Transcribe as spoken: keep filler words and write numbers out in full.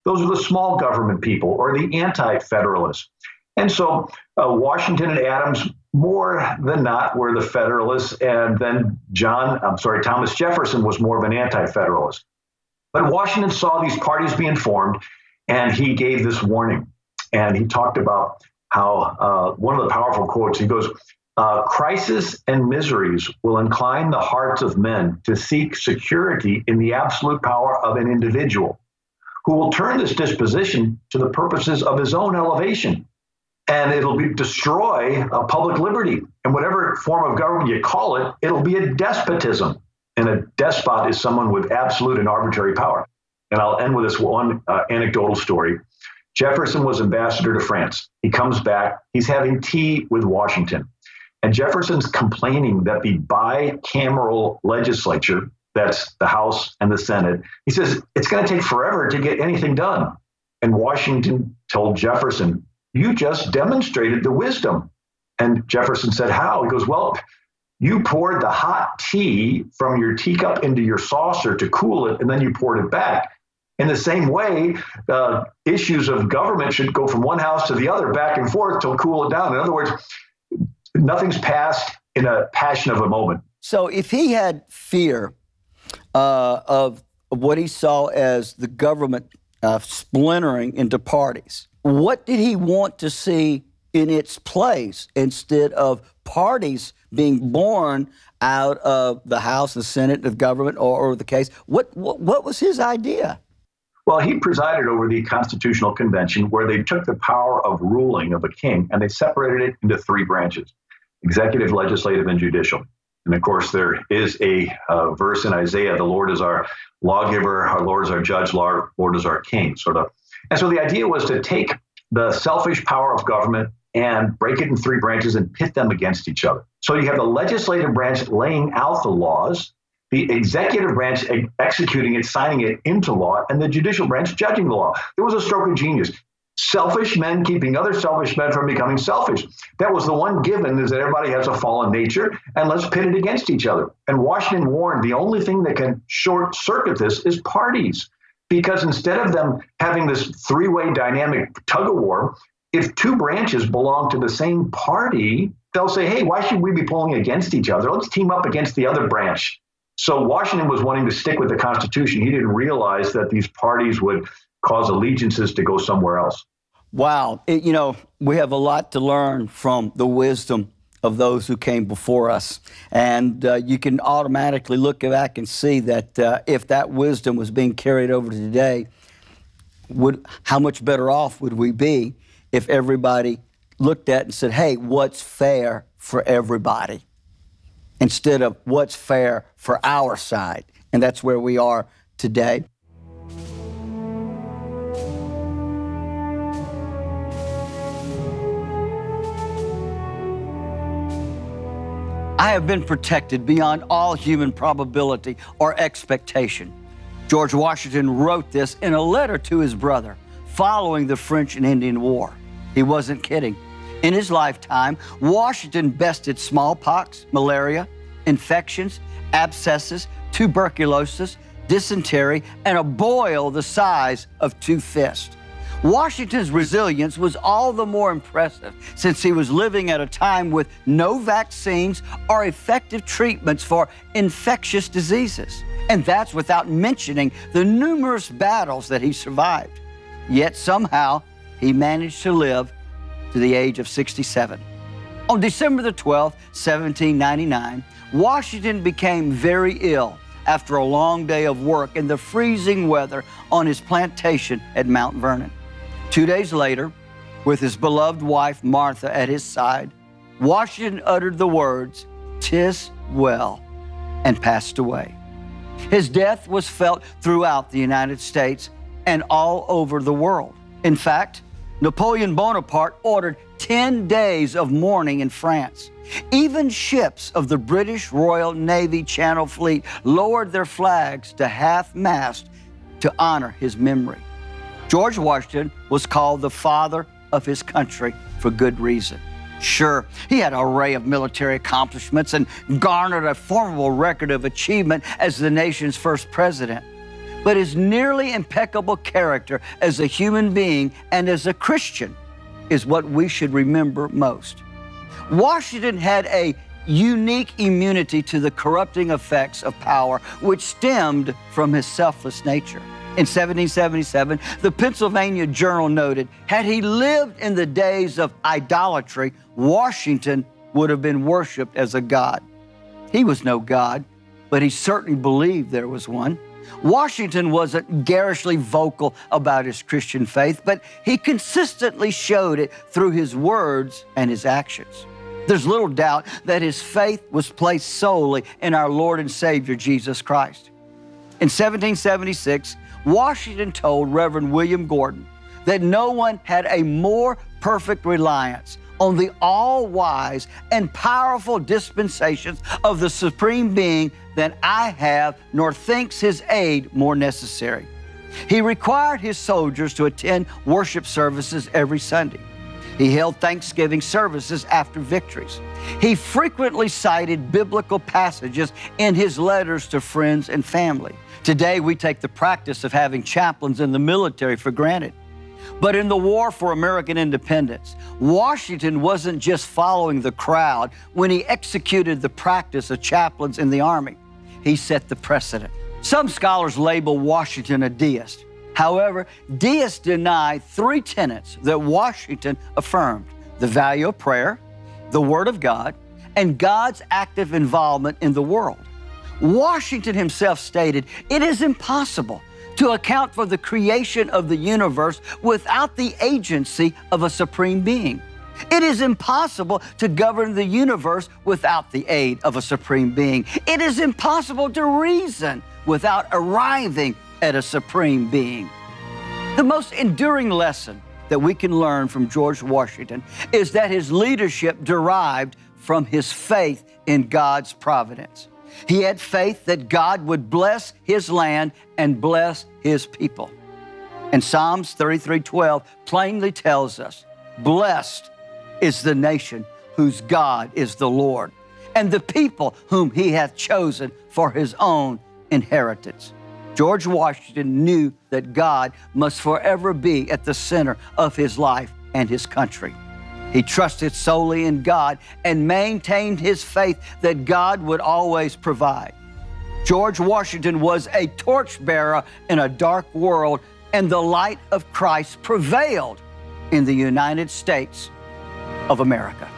Those are the small government people or the anti-federalists. And so uh, Washington and Adams, more than not, were the Federalists. And then John, I'm sorry, Thomas Jefferson was more of an anti-federalist. But Washington saw these parties being formed, and he gave this warning. And he talked about how uh, one of the powerful quotes, he goes, uh, crisis and miseries will incline the hearts of men to seek security in the absolute power of an individual who will turn this disposition to the purposes of his own elevation. And it'll be destroy uh, public liberty. And whatever form of government you call it, it'll be a despotism. And a despot is someone with absolute and arbitrary power. And I'll end with this one uh, anecdotal story. Jefferson was ambassador to France. He comes back. He's having tea with Washington. And Jefferson's complaining that the bicameral legislature, that's the House and the Senate, he says, it's going to take forever to get anything done. And Washington told Jefferson, you just demonstrated the wisdom. And Jefferson said, how? He goes, well, you poured the hot tea from your teacup into your saucer to cool it, and then you poured it back. In the same way, uh, issues of government should go from one house to the other, back and forth, to cool it down. In other words, nothing's passed in a passion of a moment. So if he had fear uh, of what he saw as the government uh, splintering into parties, what did he want to see in its place instead of parties being born out of the House, the Senate, the government, or, or the case? What, what what was his idea? Well, he presided over the Constitutional Convention, where they took the power of ruling of a king and they separated it into three branches: executive, legislative, and judicial. And of course, there is a uh, verse in Isaiah: "The Lord is our lawgiver, our Lord is our judge, Lord, Lord is our king." Sort of. And so the idea was to take the selfish power of government and break it in three branches and pit them against each other. So you have the legislative branch laying out the laws, the executive branch ex- executing it, signing it into law, and the judicial branch judging the law. It was a stroke of genius. Selfish men keeping other selfish men from becoming selfish. That was the one given, is that everybody has a fallen nature, and let's pit it against each other. And Washington warned the only thing that can short circuit this is parties. Because instead of them having this three-way dynamic tug of war, if two branches belong to the same party, they'll say, hey, why should we be pulling against each other? Let's team up against the other branch. So Washington was wanting to stick with the Constitution. He didn't realize that these parties would cause allegiances to go somewhere else. Wow. It, you know, we have a lot to learn from the wisdom of those who came before us. And uh, you can automatically look back and see that uh, if that wisdom was being carried over to today, would how much better off would we be if everybody looked at and said, hey, what's fair for everybody? Instead of what's fair for our side. And that's where we are today. I have been protected beyond all human probability or expectation. George Washington wrote this in a letter to his brother following the French and Indian War. He wasn't kidding. In his lifetime, Washington bested smallpox, malaria, infections, abscesses, tuberculosis, dysentery, and a boil the size of two fists. Washington's resilience was all the more impressive since he was living at a time with no vaccines or effective treatments for infectious diseases. And that's without mentioning the numerous battles that he survived. Yet somehow he managed to live to the age of sixty-seven. On December the twelfth, seventeen ninety-nine, Washington became very ill after a long day of work in the freezing weather on his plantation at Mount Vernon. Two days later, with his beloved wife Martha at his side, Washington uttered the words, "'Tis well," and passed away. His death was felt throughout the United States and all over the world. In fact, Napoleon Bonaparte ordered ten days of mourning in France. Even ships of the British Royal Navy Channel Fleet lowered their flags to half-mast to honor his memory. George Washington was called the father of his country for good reason. Sure, he had an array of military accomplishments and garnered a formidable record of achievement as the nation's first president. but his nearly impeccable character as a human being and as a Christian is what we should remember most. Washington had a unique immunity to the corrupting effects of power, which stemmed from his selfless nature. In seventeen seventy-seven, the Pennsylvania Journal noted, had he lived in the days of idolatry, Washington would have been worshiped as a god. He was no god, but he certainly believed there was one. Washington wasn't garishly vocal about his Christian faith, but he consistently showed it through his words and his actions. There's little doubt that his faith was placed solely in our Lord and Savior, Jesus Christ. In seventeen seventy-six, Washington told Reverend William Gordon that no one had a more perfect reliance on the all-wise and powerful dispensations of the Supreme Being than I have, nor thinks his aid more necessary. He required his soldiers to attend worship services every Sunday. He held Thanksgiving services after victories. He frequently cited biblical passages in his letters to friends and family. Today, we take the practice of having chaplains in the military for granted. But in the war for American independence, Washington wasn't just following the crowd when he executed the practice of chaplains in the Army. He set the precedent. Some scholars label Washington a deist. However, deists deny three tenets that Washington affirmed: the value of prayer, the Word of God, and God's active involvement in the world. Washington himself stated, "It is impossible to account for the creation of the universe without the agency of a supreme being. It is impossible to govern the universe without the aid of a supreme being. It is impossible to reason without arriving at a supreme being." The most enduring lesson that we can learn from George Washington is that his leadership derived from his faith in God's providence. He had faith that God would bless his land and bless his people. And Psalms thirty-three twelve plainly tells us, "Blessed is the nation whose God is the Lord, and the people whom he hath chosen for his own inheritance." George Washington knew that God must forever be at the center of his life and his country. He trusted solely in God and maintained his faith that God would always provide. George Washington was a torchbearer in a dark world, and the light of Christ prevailed in the United States of America.